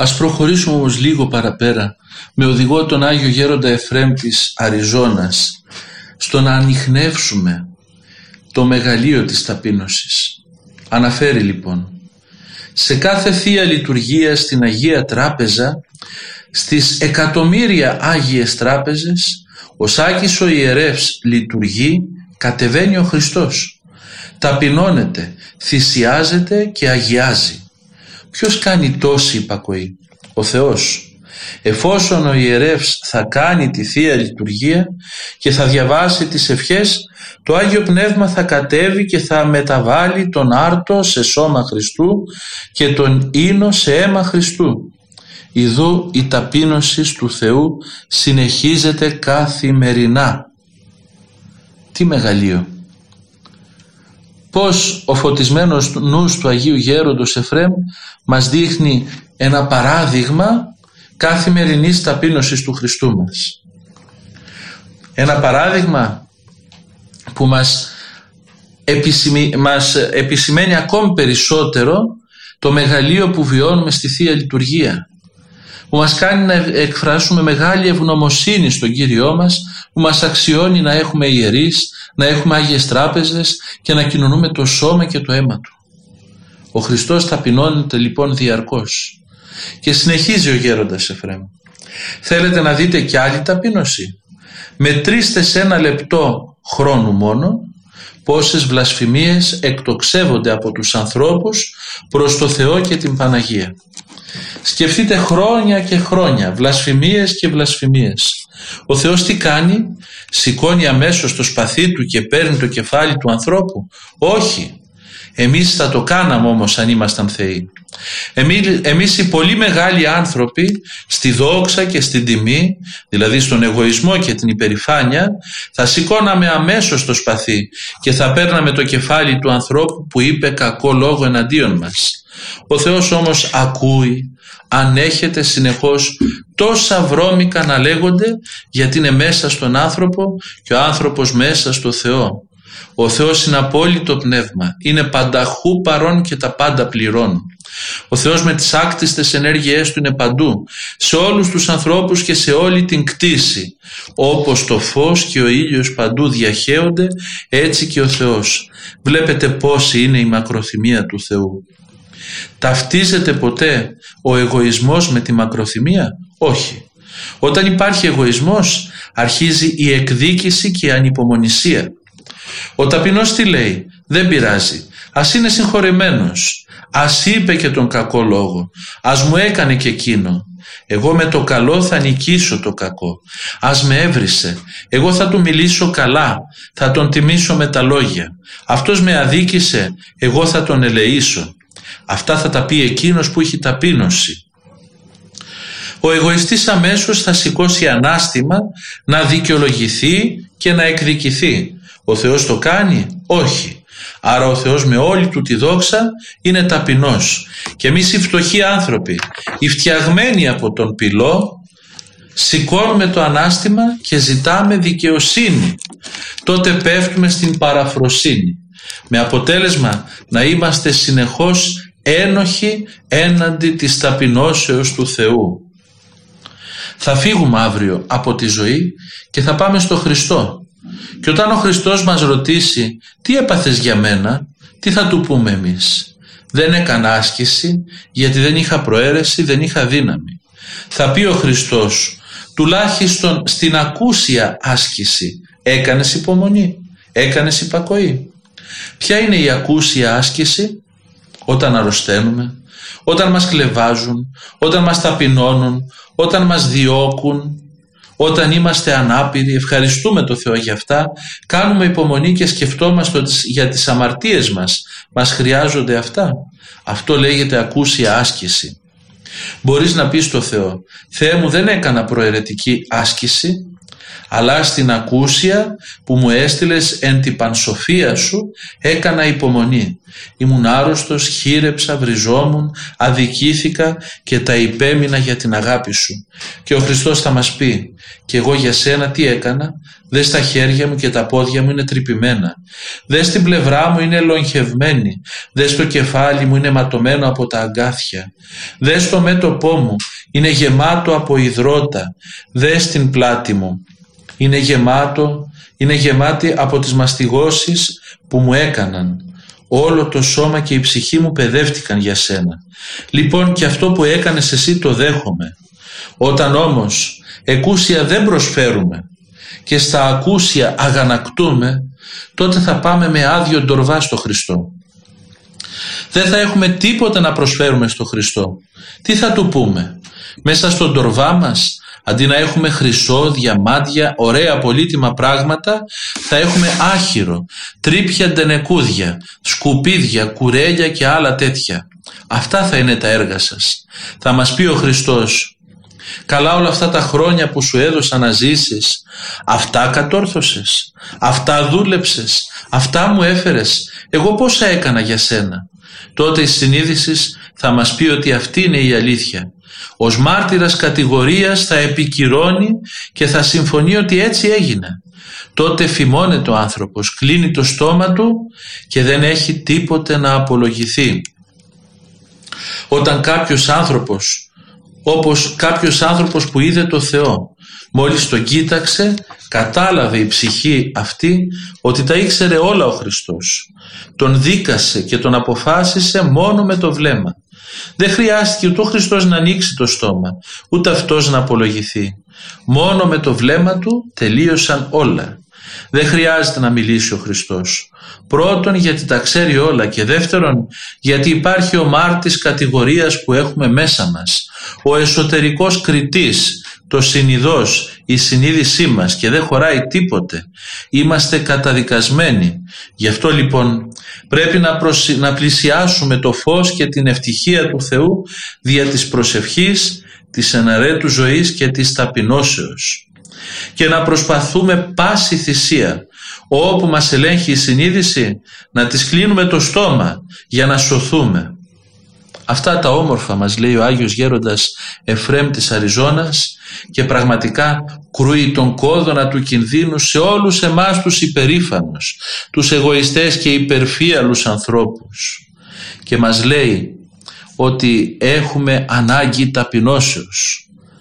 Ας προχωρήσουμε όμως λίγο παραπέρα με οδηγό τον Άγιο Γέροντα Εφραίμ της Αριζώνας στο να ανιχνεύσουμε το μεγαλείο της ταπείνωσης. Αναφέρει λοιπόν: σε κάθε Θεία Λειτουργία στην Αγία Τράπεζα, στις εκατομμύρια Άγιες Τράπεζες, ο Σάκης ο ιερεύς λειτουργεί, κατεβαίνει ο Χριστός, ταπεινώνεται, θυσιάζεται και αγιάζει. Ποιος κάνει τόση υπακοή? Ο Θεός. Εφόσον ο ιερεύς θα κάνει τη Θεία Λειτουργία και θα διαβάσει τις ευχές, το Άγιο Πνεύμα θα κατέβει και θα μεταβάλει τον άρτο σε σώμα Χριστού και τον ίνο σε αίμα Χριστού. Ιδού η ταπείνωση του Θεού συνεχίζεται καθημερινά. Τι μεγαλείο! Πώς ο φωτισμένος νους του Αγίου Γέροντος Εφραίμ μας δείχνει ένα παράδειγμα καθημερινής ταπείνωσης του Χριστού μας. Ένα παράδειγμα που μας επισημαίνει ακόμη περισσότερο το μεγαλείο που βιώνουμε στη Θεία Λειτουργία, που μας κάνει να εκφράσουμε μεγάλη ευγνωμοσύνη στον Κύριό μας, που μας αξιώνει να έχουμε ιερείς, να έχουμε Άγιες Τράπεζες και να κοινωνούμε το σώμα και το αίμα Του. Ο Χριστός ταπεινώνεται λοιπόν διαρκώς. Και συνεχίζει ο Γέροντας Εφραίμ: θέλετε να δείτε κι άλλη ταπείνωση? Μετρήστε σε 1 λεπτό χρόνου μόνο πόσες βλασφημίες εκτοξεύονται από τους ανθρώπους προς το Θεό και την Παναγία. Σκεφτείτε χρόνια και χρόνια βλασφημίες και βλασφημίες. Ο Θεός τι κάνει? Σηκώνει αμέσως το σπαθί Του και παίρνει το κεφάλι του ανθρώπου? Όχι. Εμείς θα το κάναμε όμως αν ήμασταν θεοί. Εμείς οι πολύ μεγάλοι άνθρωποι στη δόξα και στην τιμή, δηλαδή στον εγωισμό και την υπερηφάνεια, θα σηκώναμε αμέσως το σπαθί και θα παίρναμε το κεφάλι του ανθρώπου που είπε κακό λόγο εναντίον μας. Ο Θεός όμως ακούει, ανέχεται συνεχώς τόσα βρώμικα να λέγονται, γιατί είναι μέσα στον άνθρωπο και ο άνθρωπος μέσα στο Θεό. Ο Θεός είναι απόλυτο πνεύμα, είναι πανταχού παρών και τα πάντα πληρών. Ο Θεός με τις άκτιστες ενέργειές Του είναι παντού, σε όλους τους ανθρώπους και σε όλη την κτήση. Όπως το φως και ο ήλιος παντού διαχέονται, έτσι και ο Θεός. Βλέπετε πόση είναι η μακροθυμία του Θεού. Ταυτίζεται ποτέ ο εγωισμός με τη μακροθυμία? Όχι. Όταν υπάρχει εγωισμός, αρχίζει η εκδίκηση και η ανυπομονησία. Ο ταπεινός τι λέει? Δεν πειράζει, ας είναι συγχωρεμένος, ας είπε και τον κακό λόγο, ας μου έκανε και εκείνο. Εγώ με το καλό θα νικήσω το κακό. Ας με έβρισε, εγώ θα του μιλήσω καλά, θα τον τιμήσω με τα λόγια. Αυτός με αδίκησε, εγώ θα τον ελεήσω. Αυτά θα τα πει εκείνος που έχει ταπείνωση. Ο εγωιστής αμέσως θα σηκώσει ανάστημα να δικαιολογηθεί και να εκδικηθεί. Ο Θεός το κάνει? Όχι. Άρα ο Θεός με όλη Του τη δόξα είναι ταπεινός. Και εμείς οι φτωχοί άνθρωποι, οι φτιαγμένοι από τον πυλό, σηκώνουμε το ανάστημα και ζητάμε δικαιοσύνη. Τότε πέφτουμε στην παραφροσύνη, με αποτέλεσμα να είμαστε συνεχώς ένοχοι έναντι της ταπεινώσεως του Θεού. Θα φύγουμε αύριο από τη ζωή και θα πάμε στο Χριστό. Και όταν ο Χριστός μας ρωτήσει τι έπαθες για μένα, τι θα Του πούμε εμείς? Δεν έκανα άσκηση γιατί δεν είχα προαίρεση, δεν είχα δύναμη. Θα πει ο Χριστός, τουλάχιστον στην ακούσια άσκηση έκανες υπομονή, έκανες υπακοή. Ποια είναι η ακούσια άσκηση? Όταν αρρωσταίνουμε, όταν μας κλεβάζουν, όταν μας ταπεινώνουν, όταν μας διώκουν, όταν είμαστε ανάπηροι, ευχαριστούμε το Θεό για αυτά, κάνουμε υπομονή και σκεφτόμαστε για τις αμαρτίες μας. Μας χρειάζονται αυτά. Αυτό λέγεται ακούσια άσκηση. Μπορείς να πεις στο Θεό, Θεέ μου, δεν έκανα προαιρετική άσκηση, αλλά στην ακούσια που μου έστειλες εν την πανσοφία σου έκανα υπομονή. Ήμουν άρρωστος, χείρεψα, βριζόμουν, αδικήθηκα και τα υπέμεινα για την αγάπη σου. Και ο Χριστός θα μας πει, και εγώ για σένα τι έκανα? Δες τα χέρια μου και τα πόδια μου είναι τρυπημένα. Δες την πλευρά μου είναι ελογχευμένη. Δες το κεφάλι μου είναι ματωμένο από τα αγκάθια. Δες το μέτωπό μου είναι γεμάτο από υδρότα. Δες την πλάτη μου είναι γεμάτη από τις μαστιγώσεις που μου έκαναν. Όλο το σώμα και η ψυχή μου παιδεύτηκαν για σένα. Λοιπόν, και αυτό που έκανες εσύ το δέχομαι. Όταν όμως εκούσια δεν προσφέρουμε και στα ακούσια αγανακτούμε, τότε θα πάμε με άδειο ντορβά στο Χριστό. Δεν θα έχουμε τίποτα να προσφέρουμε στο Χριστό. Τι θα του πούμε? Μέσα στον ντορβά μας, αντί να έχουμε χρυσό, διαμάντια, ωραία πολύτιμα πράγματα, θα έχουμε άχυρο, τρίπια ντενεκούδια, σκουπίδια, κουρέλια και άλλα τέτοια. Αυτά θα είναι τα έργα σας. Θα μας πει ο Χριστός, καλά, όλα αυτά τα χρόνια που σου έδωσα να ζήσεις, αυτά κατόρθωσες, αυτά δούλεψες, αυτά μου έφερες, εγώ πόσα έκανα για σένα? Τότε η συνείδηση θα μας πει ότι αυτή είναι η αλήθεια. Ως μάρτυρας κατηγορίας θα επικυρώνει και θα συμφωνεί ότι έτσι έγινε. Τότε φημώνεται ο άνθρωπος, κλείνει το στόμα του και δεν έχει τίποτε να απολογηθεί. Όταν κάποιος άνθρωπος που είδε το Θεό, μόλις τον κοίταξε, κατάλαβε η ψυχή αυτή ότι τα ήξερε όλα ο Χριστός. Τον δίκασε και τον αποφάσισε μόνο με το βλέμμα. Δεν χρειάστηκε ούτε ο Χριστός να ανοίξει το στόμα, ούτε αυτός να απολογηθεί. Μόνο με το βλέμμα του τελείωσαν όλα. Δεν χρειάζεται να μιλήσει ο Χριστός. Πρώτον, γιατί τα ξέρει όλα, και δεύτερον, γιατί υπάρχει ο μάρτης κατηγορίας που έχουμε μέσα μας, ο εσωτερικός κριτής, το συνειδώς, η συνείδησή μας, και δεν χωράει τίποτε. Είμαστε καταδικασμένοι. Γι' αυτό λοιπόν πρέπει να πλησιάσουμε το φως και την ευτυχία του Θεού δια της προσευχής, της εναρέτου ζωής και της ταπεινώσεως, και να προσπαθούμε πάση θυσία, όπου μας ελέγχει η συνείδηση, να της κλείνουμε το στόμα για να σωθούμε. Αυτά τα όμορφα μας λέει ο Άγιος Γέροντας Εφραίμ της Αριζώνας, και πραγματικά κρούει τον κόδωνα του κινδύνου σε όλους εμάς τους υπερήφανους, τους εγωιστές και υπερφύαλους ανθρώπους, και μας λέει ότι έχουμε ανάγκη ταπεινώσεως.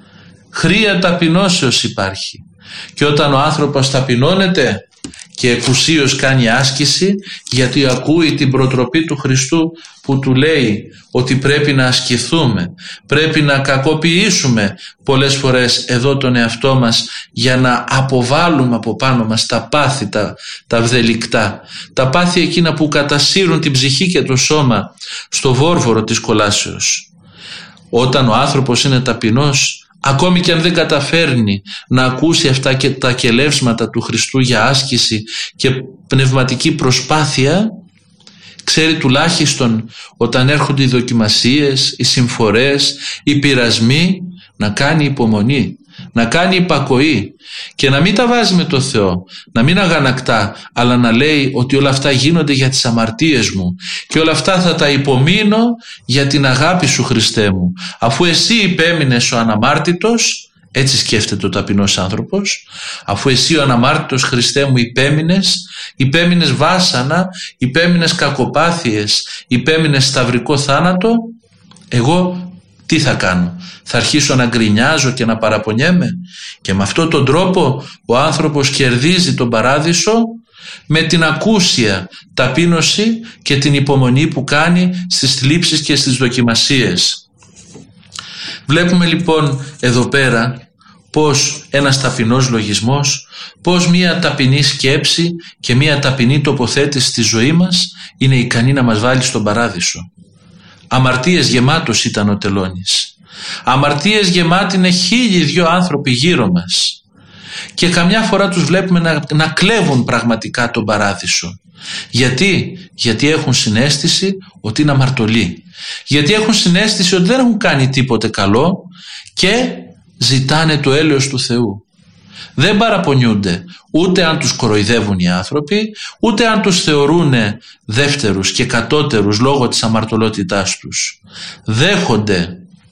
Χρία ταπεινώσεως υπάρχει, και όταν ο άνθρωπος ταπεινώνεται και εκουσίως κάνει άσκηση, γιατί ακούει την προτροπή του Χριστού που του λέει ότι πρέπει να ασκηθούμε, πρέπει να κακοποιήσουμε πολλές φορές εδώ τον εαυτό μας για να αποβάλουμε από πάνω μας τα πάθη, τα βδελικτά, τα πάθη εκείνα που κατασύρουν την ψυχή και το σώμα στο βόρβορο της κολάσεως. Όταν ο άνθρωπος είναι ταπεινός, ακόμη και αν δεν καταφέρνει να ακούσει αυτά και τα κελεύσματα του Χριστού για άσκηση και πνευματική προσπάθεια, ξέρει τουλάχιστον όταν έρχονται οι δοκιμασίες, οι συμφορές, οι πειρασμοί, να κάνει υπομονή, να κάνει υπακοή και να μην τα βάζει με το Θεό, να μην αγανακτά, αλλά να λέει ότι όλα αυτά γίνονται για τις αμαρτίες μου και όλα αυτά θα τα υπομείνω για την αγάπη σου, Χριστέ μου, αφού εσύ υπέμεινες ο αναμάρτητος. Έτσι σκέφτεται ο ταπεινός άνθρωπος. Αφού εσύ ο αναμάρτητος, Χριστέ μου, υπέμεινες βάσανα, υπέμεινες κακοπάθειες, υπέμεινες σταυρικό θάνατο, εγώ τι θα κάνω? Θα αρχίσω να γκρινιάζω και να παραπονιέμαι? Και με αυτόν τον τρόπο ο άνθρωπος κερδίζει τον παράδεισο με την ακούσια ταπείνωση και την υπομονή που κάνει στις θλίψεις και στις δοκιμασίες. Βλέπουμε λοιπόν εδώ πέρα πως ένας ταπεινός λογισμός, πως μία ταπεινή σκέψη και μία ταπεινή τοποθέτηση στη ζωή μας είναι ικανή να μας βάλει στον παράδεισο. Αμαρτίες γεμάτος ήταν ο Τελώνης. Αμαρτίες γεμάτοι είναι 1002 άνθρωποι γύρω μας. Και καμιά φορά τους βλέπουμε να κλέβουν πραγματικά τον παράδεισο. Γιατί έχουν συναίσθηση ότι είναι αμαρτωλοί. Γιατί έχουν συναίσθηση ότι δεν έχουν κάνει τίποτε καλό και ζητάνε το έλεος του Θεού. Δεν παραπονιούνται ούτε αν τους κοροϊδεύουν οι άνθρωποι, ούτε αν τους θεωρούν δεύτερους και κατώτερους λόγω της αμαρτωλότητάς τους. Δέχονται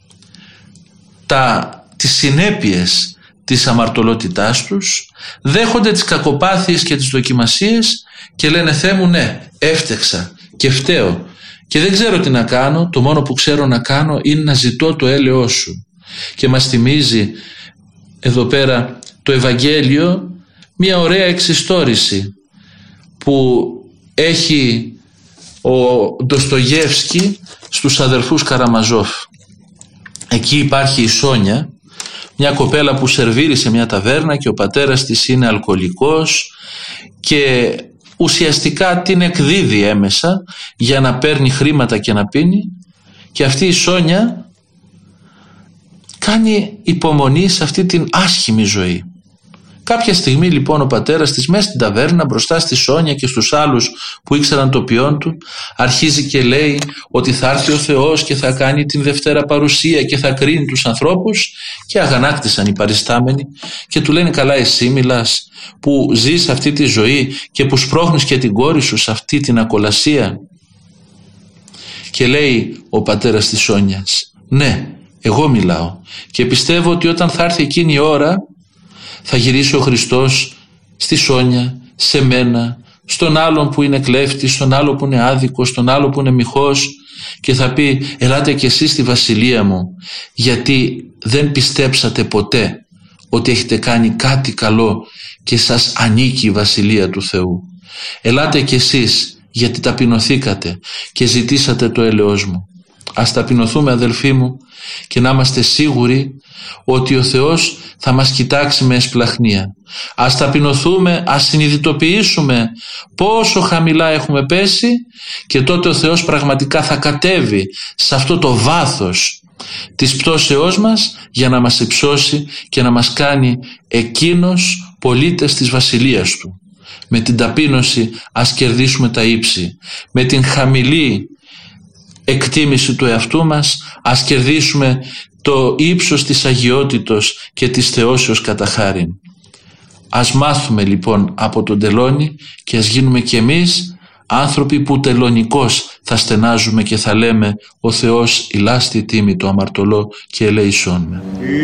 τις συνέπειες της αμαρτωλότητάς τους, δέχονται τις κακοπάθειες και τις δοκιμασίες και λένε Θεέ μου, ναι, έφτεξα και φταίω και δεν ξέρω τι να κάνω, το μόνο που ξέρω να κάνω είναι να ζητώ το έλεος σου. Και μας θυμίζει εδώ πέρα το Ευαγγέλιο μια ωραία εξιστόρηση που έχει ο Ντοστογεύσκι στους αδερφούς Καραμαζόφ. Εκεί υπάρχει η Σόνια, μια κοπέλα που σερβίρει σε μια ταβέρνα και ο πατέρας της είναι αλκοολικός και ουσιαστικά την εκδίδει έμεσα για να παίρνει χρήματα και να πίνει, και αυτή η Σόνια κάνει υπομονή σε αυτή την άσχημη ζωή. Κάποια στιγμή λοιπόν ο πατέρας της μέσα στην ταβέρνα μπροστά στη Σόνια και στους άλλους που ήξεραν το ποιόν του αρχίζει και λέει ότι θα έρθει ο Θεός και θα κάνει την Δευτέρα παρουσία και θα κρίνει τους ανθρώπους, και αγανάκτησαν οι παριστάμενοι και του λένε καλά εσύ μιλάς που ζεις αυτή τη ζωή και που σπρώχνεις και την κόρη σου σε αυτή την ακολασία? Και λέει ο πατέρας της Σόνιας ναι, εγώ μιλάω και πιστεύω ότι όταν θα έρθει εκείνη η ώρα θα γυρίσει ο Χριστός στη Σόνια, σε μένα, στον άλλον που είναι κλέφτης, στον άλλο που είναι άδικος, στον άλλο που είναι μοιχός, και θα πει ελάτε κι εσείς στη βασιλεία μου, γιατί δεν πιστέψατε ποτέ ότι έχετε κάνει κάτι καλό και σας ανήκει η βασιλεία του Θεού. Ελάτε κι εσείς γιατί ταπεινωθήκατε και ζητήσατε το έλεος μου. Ας ταπεινωθούμε αδελφοί μου και να είμαστε σίγουροι ότι ο Θεός θα μας κοιτάξει με εσπλαχνία. Ας ταπεινωθούμε, ας συνειδητοποιήσουμε πόσο χαμηλά έχουμε πέσει, και τότε ο Θεός πραγματικά θα κατέβει σε αυτό το βάθος της πτώσεώς μας για να μας υψώσει και να μας κάνει εκείνος πολίτες της βασιλείας του. Με την ταπείνωση ας κερδίσουμε τα ύψη, με την χαμηλή εκτίμηση του εαυτού μας ας κερδίσουμε το ύψος της αγιότητος και της θεώσεως κατά χάριν. Ας μάθουμε λοιπόν από τον τελώνη και ας γίνουμε κι εμείς άνθρωποι που τελωνικώς θα στενάζουμε και θα λέμε ο Θεός ηλάστη τίμη το αμαρτωλό και ελέησόν με.